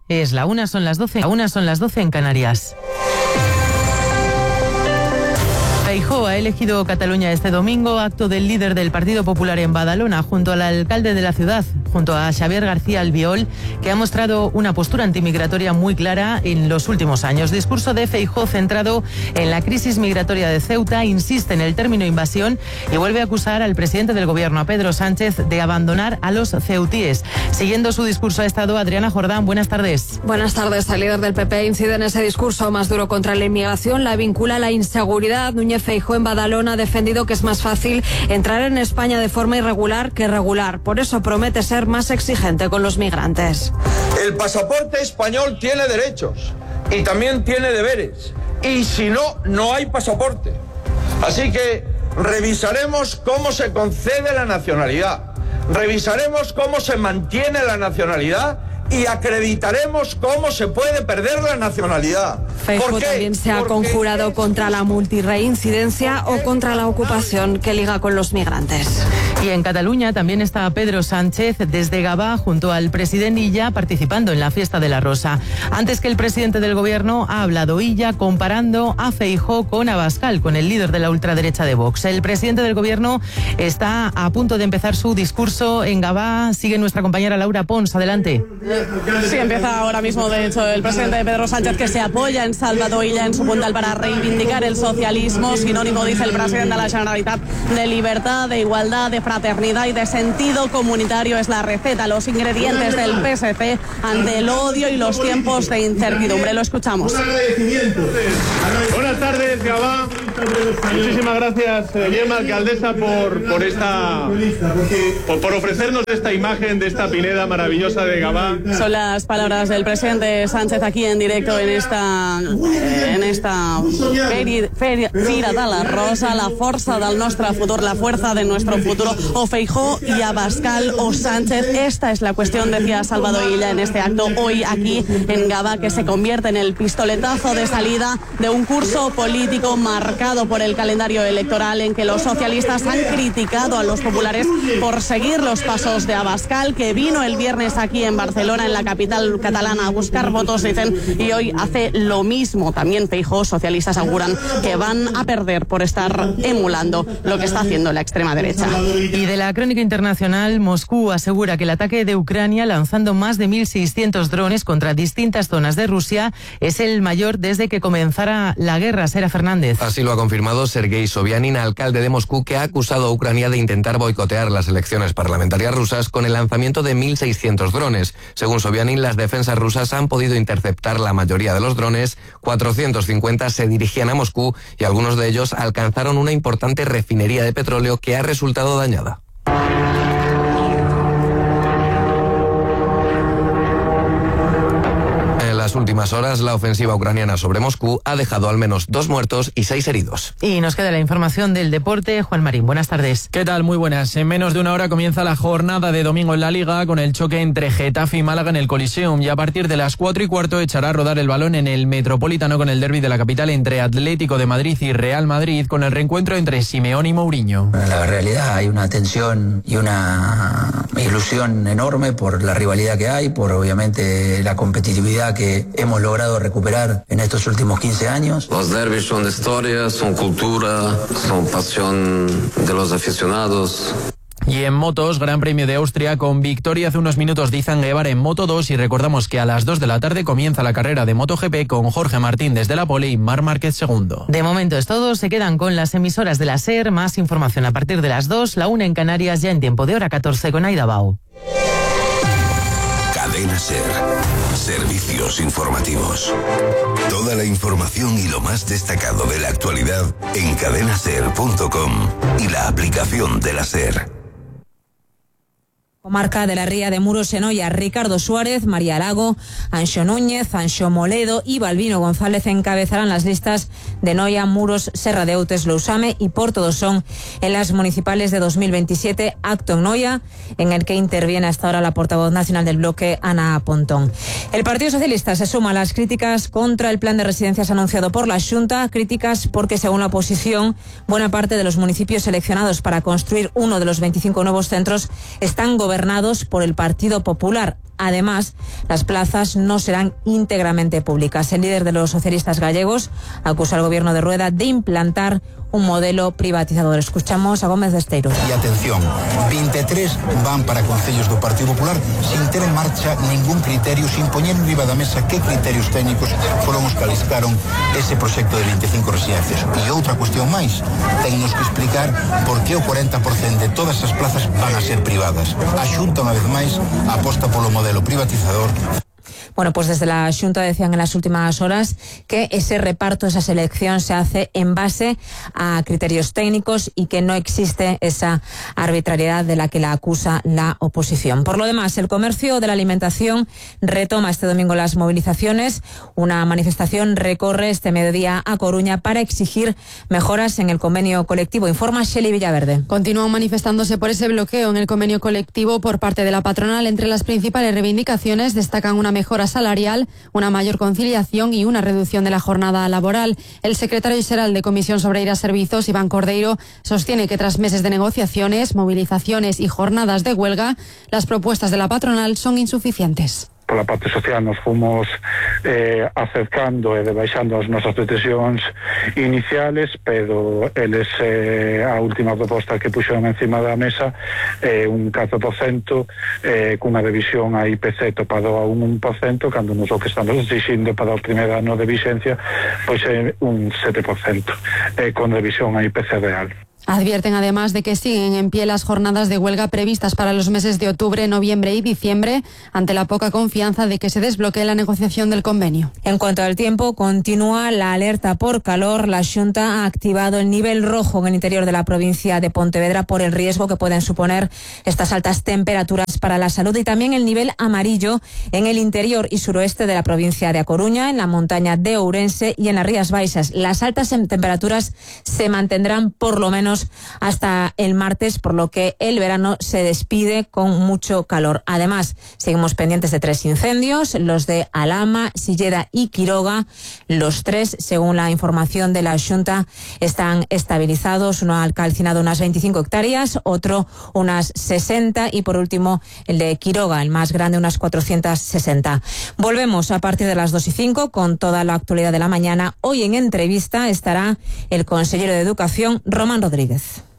Es la 1, son las 12. La 1 son las 12 en Canarias. Feijóo ha elegido Cataluña este domingo, acto del líder del Partido Popular en Badalona, junto al alcalde de la ciudad, junto a Xavier García Albiol, que ha mostrado una postura antimigratoria muy clara en los últimos años. Discurso de Feijóo centrado en la crisis migratoria de Ceuta, insiste en el término invasión y vuelve a acusar al presidente del gobierno, a Pedro Sánchez, de abandonar a los ceutíes. Siguiendo su discurso ha estado Adriana Jordán. Buenas tardes. Buenas tardes. El líder del PP incide en ese discurso más duro contra la inmigración, la vincula a la inseguridad. Núñez Feijóo en Badalona ha defendido que es más fácil entrar en España de forma irregular que regular. Por eso promete ser más exigente con los migrantes. El pasaporte español tiene derechos y también tiene deberes. Y si no, no hay pasaporte. Así que revisaremos cómo se concede la nacionalidad. Revisaremos cómo se mantiene la nacionalidad. Y acreditaremos cómo se puede perder la nacionalidad. Feijóo también se ha conjurado contra la multirreincidencia o contra la ocupación que liga con los migrantes. Y en Cataluña también está Pedro Sánchez desde Gavà junto al presidente Illa participando en la fiesta de la Rosa. Antes que el presidente del gobierno ha hablado Illa comparando a Feijóo con Abascal, con el líder de la ultraderecha de Vox. El presidente del gobierno está a punto de empezar su discurso en Gavà. Sigue nuestra compañera Laura Pons. Adelante. Sí, empieza ahora mismo, de hecho, el presidente Pedro Sánchez, que se apoya en Salvador Illa en su puntal para reivindicar el socialismo, sinónimo, dice el presidente de la Generalitat, de libertad, de igualdad, de fraternidad y de sentido comunitario. Es la receta, los ingredientes del PSC ante el odio y los tiempos de incertidumbre. Lo escuchamos. Buenas tardes, Gavà. Muchísimas gracias, Gemma, alcaldesa, por ofrecernos esta imagen de esta pineda maravillosa de Gavà. Son las palabras del presidente Sánchez aquí en directo en esta Fira de la Rosa, la fuerza del nostre futur, la fuerza de nuestro futuro. O Feijóo y Abascal o Sánchez. Esta es la cuestión, decía Salvador Illa en este acto hoy aquí en Gavà, que se convierte en el pistoletazo de salida de un curso político marcado por el calendario electoral, en que los socialistas han criticado a los populares por seguir los pasos de Abascal, que vino el viernes aquí en Barcelona, en la capital catalana, a buscar votos, dicen, y hoy hace lo mismo. También Feijóo, socialistas aseguran que van a perder por estar emulando lo que está haciendo la extrema derecha. Y de la crónica internacional, Moscú asegura que el ataque de Ucrania, lanzando más de 1.600 drones contra distintas zonas de Rusia, es el mayor desde que comenzara la guerra. Sera Fernández. Así lo ha confirmado Sergei Sobyanin, alcalde de Moscú, que ha acusado a Ucrania de intentar boicotear las elecciones parlamentarias rusas con el lanzamiento de 1.600 drones. Según Sobyanin, las defensas rusas han podido interceptar la mayoría de los drones. 450 se dirigían a Moscú y algunos de ellos alcanzaron una importante refinería de petróleo que ha resultado dañada. En las últimas horas, la ofensiva ucraniana sobre Moscú ha dejado al menos 2 muertos y 6 heridos. Y nos queda la información del deporte. Juan Marín, buenas tardes. ¿Qué tal? Muy buenas. En menos de una hora comienza la jornada de domingo en la Liga, con el choque entre Getafe y Málaga en el Coliseum, y a partir de las 4:15 echará a rodar el balón en el Metropolitano con el derbi de la capital entre Atlético de Madrid y Real Madrid, con el reencuentro entre Simeone y Mourinho. En la realidad hay una tensión y una ilusión enorme por la rivalidad que hay, por obviamente la competitividad que hemos logrado recuperar en estos últimos 15 años. Los derbis son historia, son cultura, son pasión de los aficionados. Y en motos, Gran Premio de Austria, con victoria hace unos minutos de Izan Guevara en Moto 2, y recordamos que a las 2 de la tarde comienza la carrera de MotoGP con Jorge Martín desde la pole y Marc Márquez segundo. De momento es todo, se quedan con las emisoras de la SER, más información a partir de las 2, la 1 en Canarias, ya en tiempo de hora 14 con Aida Bao. Cadena SER. Servicios informativos. Toda la información y lo más destacado de la actualidad en cadenaser.com y la aplicación de la SER. Comarca de la Ría de Muros en Oia, Ricardo Suárez, María Lago, Anxo Núñez, Anxo Moledo y Balbino González encabezarán las listas de Noia, Muros, Serra de Eutes, Lousame y Porto do Son en las municipales de 2027, acto en Noia, en el que interviene hasta ahora la portavoz nacional del bloque, Ana Pontón. El Partido Socialista se suma a las críticas contra el plan de residencias anunciado por la Xunta, críticas porque, según la oposición, buena parte de los municipios seleccionados para construir uno de los 25 nuevos centros están gobernados por el Partido Popular. Además, las plazas no serán íntegramente públicas. El líder de los socialistas gallegos acusa al gobierno de Rueda de implantar un modelo privatizador. Escuchamos a Gómez de Esteiro. E atención, 23 van para concellos do Partido Popular sin ter en marcha ningún criterio, sin poñer riba da mesa que criterios técnicos foron os que aliscaron ese proxecto de 25 residencias. E outra cuestión máis, tennos que explicar por que o 40% de todas as plazas van a ser privadas. A Xunta, unha vez máis, aposta polo modelo privatizador. Bueno, pues desde la Xunta decían en las últimas horas que ese reparto, esa selección se hace en base a criterios técnicos y que no existe esa arbitrariedad de la que la acusa la oposición. Por lo demás, el comercio de la alimentación retoma este domingo las movilizaciones. Una manifestación recorre este mediodía a Coruña para exigir mejoras en el convenio colectivo. Informa Shelley Villaverde. Continúan manifestándose por ese bloqueo en el convenio colectivo por parte de la patronal. Entre las principales reivindicaciones destacan una mejora salarial, una mayor conciliación y una reducción de la jornada laboral. El secretario general de Comisión Sobreira Servizos, Iván Cordeiro, sostiene que tras meses de negociaciones, movilizaciones y jornadas de huelga, las propuestas de la patronal son insuficientes. Pola parte social nos fomos acercando e debaixando as nosas pretensións iniciales, pero eles a última proposta que puxeron encima da mesa un 4% cunha revisión a IPC topado a un 1%, cando nos o que estamos exixindo para o primeiro ano de vixencia pois é un 7% con revisión a IPC real. Advierten además de que siguen en pie las jornadas de huelga previstas para los meses de octubre, noviembre y diciembre, ante la poca confianza de que se desbloquee la negociación del convenio. En cuanto al tiempo, continúa la alerta por calor. La Xunta ha activado el nivel rojo en el interior de la provincia de Pontevedra por el riesgo que pueden suponer estas altas temperaturas para la salud, y también el nivel amarillo en el interior y suroeste de la provincia de A Coruña, en la montaña de Ourense y en las Rías Baixas. Las altas temperaturas se mantendrán por lo menos hasta el martes, por lo que el verano se despide con mucho calor. Además, seguimos pendientes de 3 incendios, los de Alhama, Silleda y Quiroga. Los 3, según la información de la Xunta, están estabilizados. Uno ha calcinado unas 25 hectáreas, otro unas 60 y por último el de Quiroga, el más grande, unas 460. Volvemos a partir de las 2:05 con toda la actualidad de la mañana. Hoy en entrevista estará el consejero de Educación, Román Rodríguez.